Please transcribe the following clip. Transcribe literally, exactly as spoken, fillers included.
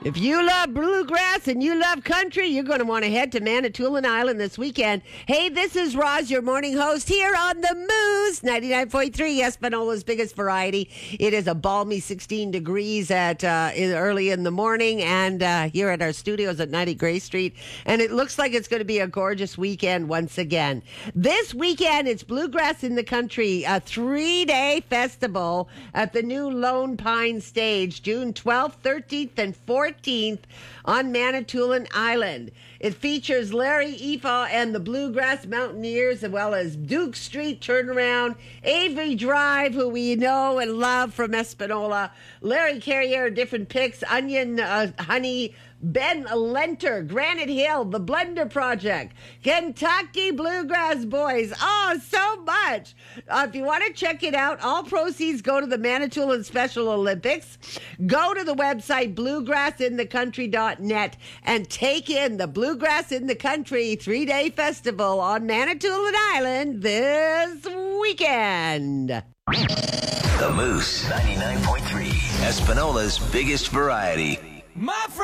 If you love bluegrass and you love country, you're going to want to head to Manitoulin Island this weekend. Hey, this is Roz, your morning host here on the Moose, ninety-nine point three, Espanola's biggest variety. It is a balmy sixteen degrees at uh, in, early in the morning, and uh, here at our studios at ninety Gray Street, and it looks like it's going to be a gorgeous weekend once again. This weekend, it's Bluegrass in the Country, a three-day festival at the new Lone Pine Stage, June twelfth, thirteenth, and fourteenth. On Manitoulin Island. It features Larry Efa and the Bluegrass Mountaineers, as well as Duke Street Turnaround, Avery Drive, who we know and love from Espanola, Larry Carrier, Different Picks, Onion uh, Honey, Ben Lenter, Granite Hill, The Blender Project, Kentucky Bluegrass Boys. Oh, so much. Uh, if you want to check it out, all proceeds go to the Manitoulin Special Olympics. Go to the website bluegrass in the country dot net and take in the Bluegrass in the Country three-day festival on Manitoulin Island this weekend. The Moose, ninety-nine point three, Espanola's biggest variety. My friend.